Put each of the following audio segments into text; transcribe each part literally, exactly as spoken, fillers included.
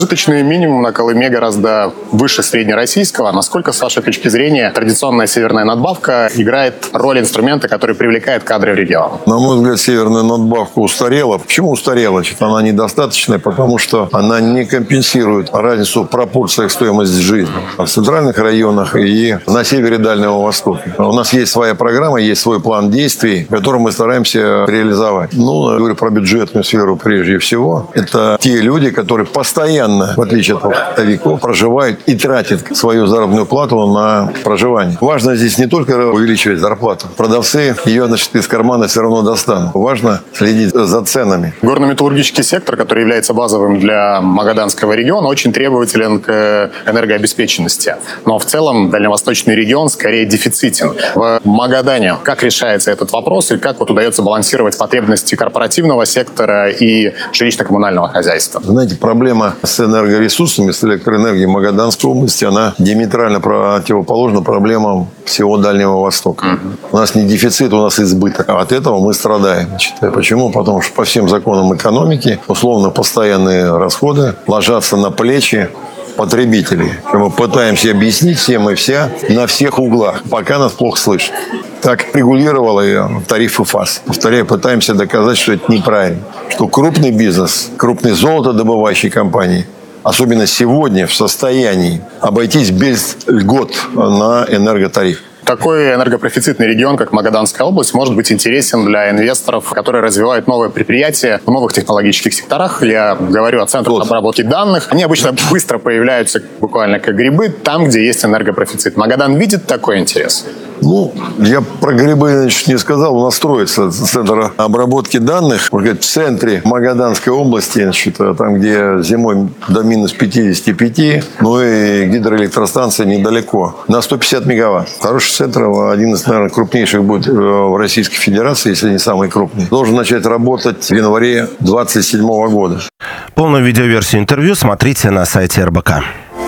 Прожиточный минимум на Колыме гораздо выше среднероссийского. Насколько, с вашей точки зрения, традиционная северная надбавка играет роль инструмента, который привлекает кадры в регион? На мой взгляд, северная надбавка устарела. Почему устарела? Значит, она недостаточная, потому что она не компенсирует разницу в пропорциях стоимости жизни в центральных районах и на севере Дальнего Востока. У нас есть своя программа, есть свой план действий, который мы стараемся реализовать. Ну, я говорю про бюджетную сферу прежде всего. Это те люди, которые постоянно, в отличие от оптовиков, проживают и тратят свою заработную плату на проживание. Важно здесь не только увеличивать зарплату. Продавцы ее, значит, из кармана все равно достанут. Важно следить за ценами. Горно-металлургический сектор, который является базовым для Магаданского региона, очень требователен к энергообеспеченности. Но в целом дальневосточный регион скорее дефицитен. В Магадане как решается этот вопрос и как вот удается балансировать потребности корпоративного сектора и жилищно-коммунального хозяйства? Знаете, проблема с энергоресурсами, с электроэнергией Магаданской области, она диаметрально противоположна проблемам всего Дальнего Востока. Mm-hmm. У нас не дефицит, у нас избыток. А от этого мы страдаем. Значит, почему? Потому что по всем законам экономики условно постоянные расходы ложатся на плечи потребителей. Мы пытаемся объяснить всем и вся на всех углах, пока нас плохо слышат. Так регулировала ее тарифы ФАС. Повторяю, пытаемся доказать, что это неправильно. Что крупный бизнес, крупные золотодобывающие компании, особенно сегодня, в состоянии обойтись без льгот на энерготариф. Такой энергопрофицитный регион, как Магаданская область, может быть интересен для инвесторов, которые развивают новые предприятия в новых технологических секторах. Я говорю о центрах вот. обработки данных. Они обычно быстро появляются буквально как грибы там, где есть энергопрофицит. Магадан видит такой интерес? Ну, я про грибы, значит, не сказал. У нас строится центр обработки данных в центре Магаданской области, значит, там, где зимой до минус пятьдесят пять, ну и гидроэлектростанция недалеко, на сто пятьдесят мегаватт. Хороший центр, один из, наверное, крупнейших будет в Российской Федерации, если не самый крупный. Должен начать работать в январе двадцать седьмого года. Полную видеоверсию интервью смотрите на сайте эр бэ ка.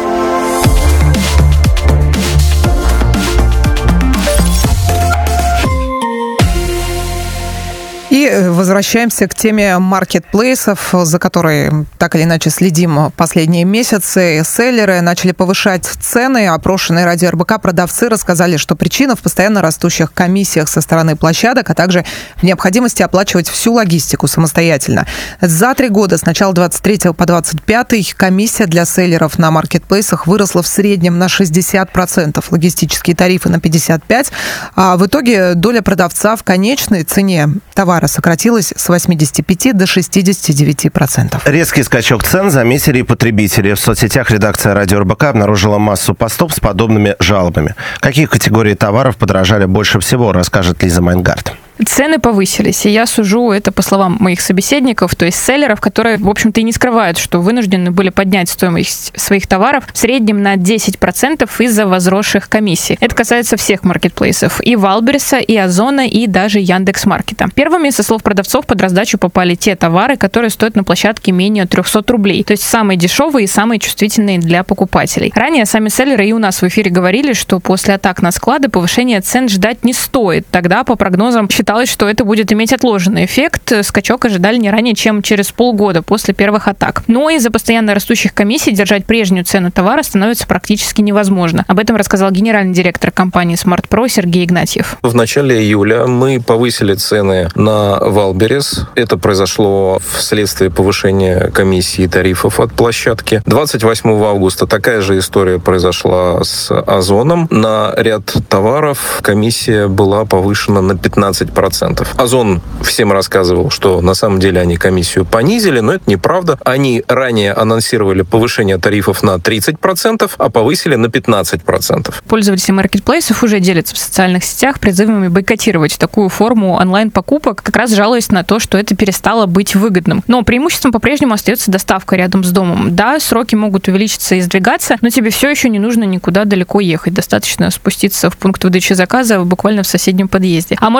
И возвращаемся к теме маркетплейсов, за которой так или иначе следим последние месяцы. Селлеры начали повышать цены. Опрошенные радио эр бэ ка продавцы рассказали, что причина в постоянно растущих комиссиях со стороны площадок, а также в необходимости оплачивать всю логистику самостоятельно. За три года, с начала двадцать третьего по двадцать пятый, комиссия для селлеров на маркетплейсах выросла в среднем на шестьдесят процентов, логистические тарифы на пятьдесят пять процентов. А в итоге доля продавца в конечной цене товара сократилась с восьмидесяти пяти до шестидесяти девяти процентов. Резкий скачок цен заметили и потребители. В соцсетях редакция радио эр бэ ка обнаружила массу постов с подобными жалобами. Какие категории товаров подорожали больше всего, расскажет Лиза Майнгард. Цены повысились, и я сужу это по словам моих собеседников, то есть селлеров, которые, в общем-то, и не скрывают, что вынуждены были поднять стоимость своих товаров в среднем на десять процентов из-за возросших комиссий. Это касается всех маркетплейсов, и Валбереса, и Озона, и даже Яндекс.Маркета. Первыми, со слов продавцов, под раздачу попали те товары, которые стоят на площадке менее трехсот рублей, то есть самые дешевые и самые чувствительные для покупателей. Ранее сами селлеры и у нас в эфире говорили, что после атак на склады повышения цен ждать не стоит. Тогда, по прогнозам, считалось, что это будет иметь отложенный эффект. Скачок ожидали не ранее, чем через полгода после первых атак. Но из-за постоянно растущих комиссий держать прежнюю цену товара становится практически невозможно. Об этом рассказал генеральный директор компании SmartPro Сергей Игнатьев. В начале июля мы повысили цены на Валберес. Это произошло вследствие повышения комиссии и тарифов от площадки. двадцать восьмого августа такая же история произошла с Озоном. На ряд товаров комиссия была повышена на пятнадцать процентов. Озон всем рассказывал, что на самом деле они комиссию понизили, но это неправда. Они ранее анонсировали повышение тарифов на тридцать процентов, а повысили на пятнадцать процентов. Пользователи маркетплейсов уже делятся в социальных сетях призывами бойкотировать такую форму онлайн-покупок, как раз жалуясь на то, что это перестало быть выгодным. Но преимуществом по-прежнему остается доставка рядом с домом. Да, сроки могут увеличиться и сдвигаться, но тебе все еще не нужно никуда далеко ехать. Достаточно спуститься в пункт выдачи заказа буквально в соседнем подъезде. А может, в твоем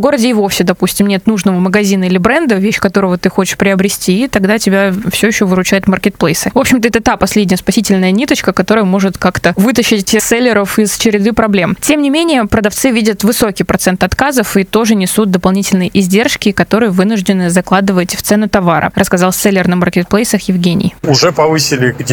городе и вовсе, допустим, нет нужного магазина или бренда, вещь которого ты хочешь приобрести, и тогда тебя все еще выручают маркетплейсы. В общем-то, это та последняя спасительная ниточка, которая может как-то вытащить селлеров из череды проблем. Тем не менее, продавцы видят высокий процент отказов и тоже несут дополнительные издержки, которые вынуждены закладывать в цену товара, рассказал селлер на маркетплейсах Евгений. Уже повысили